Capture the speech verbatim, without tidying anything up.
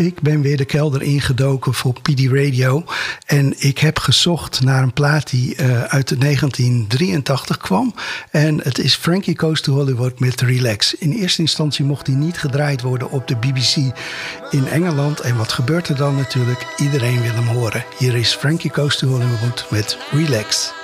Ik ben weer de kelder ingedoken voor P D Radio. En ik heb gezocht naar een plaat die uh, uit negentien drieëntachtig kwam. En het is Frankie Goes to Hollywood met Relax. In eerste instantie mocht die niet gedraaid worden op de B B C in Engeland. En wat gebeurt er dan natuurlijk? Iedereen wil hem horen. Hier is Frankie Goes to Hollywood met Relax.